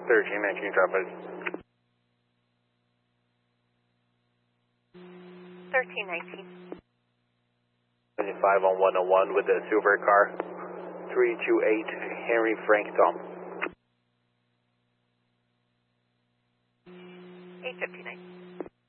1319, drop it. 1319. 75 on 101 with the silver car. 328 Henry Frank Tom. 859.